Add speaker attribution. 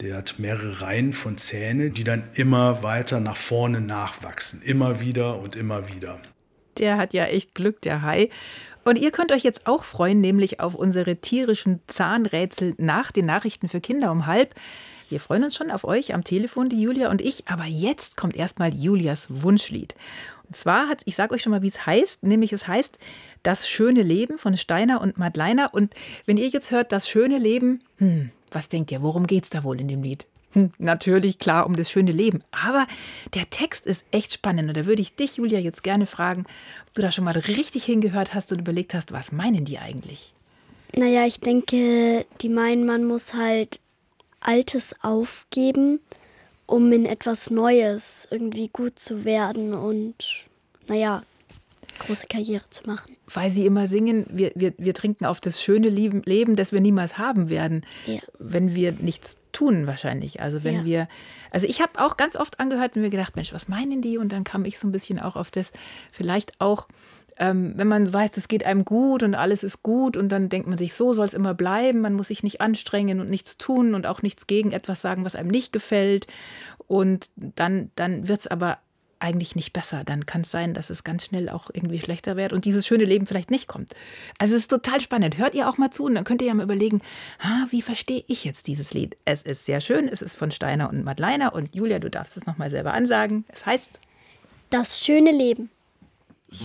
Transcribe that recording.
Speaker 1: Der hat mehrere Reihen von Zähnen, die dann immer weiter nach vorne nachwachsen. Immer wieder und immer wieder.
Speaker 2: Der hat ja echt Glück, der Hai. Und ihr könnt euch jetzt auch freuen, nämlich auf unsere tierischen Zahnrätsel nach den Nachrichten für Kinder um 12:30. Wir freuen uns schon auf euch am Telefon, die Julia und ich. Aber jetzt kommt erstmal Julias Wunschlied. Und zwar ich sage euch schon mal, wie es heißt, nämlich es heißt Das schöne Leben von Steiner und Madleiner. Und wenn ihr jetzt hört, das schöne Leben, was denkt ihr, worum geht's da wohl in dem Lied? Natürlich, klar, um das schöne Leben. Aber der Text ist echt spannend. Und da würde ich dich, Julia, jetzt gerne fragen, ob du da schon mal richtig hingehört hast und überlegt hast, was meinen die eigentlich?
Speaker 3: Naja, ich denke, die meinen, man muss halt Altes aufgeben, um in etwas Neues irgendwie gut zu werden und, große Karriere zu machen.
Speaker 2: Weil sie immer singen, wir trinken auf das schöne Leben, das wir niemals haben werden, wenn wir nichts tun wahrscheinlich. Also ich habe auch ganz oft angehört und mir gedacht, Mensch, was meinen die? Und dann kam ich so ein bisschen auch auf das, vielleicht auch, wenn man weiß, es geht einem gut und alles ist gut und dann denkt man sich, so soll es immer bleiben, man muss sich nicht anstrengen und nichts tun und auch nichts gegen etwas sagen, was einem nicht gefällt. Und dann wird es aber eigentlich nicht besser. Dann kann es sein, dass es ganz schnell auch irgendwie schlechter wird und dieses schöne Leben vielleicht nicht kommt. Also es ist total spannend. Hört ihr auch mal zu und dann könnt ihr ja mal überlegen, wie verstehe ich jetzt dieses Lied? Es ist sehr schön, es ist von Steiner und Madleiner und Julia, du darfst es nochmal selber ansagen. Es heißt
Speaker 3: Das schöne Leben.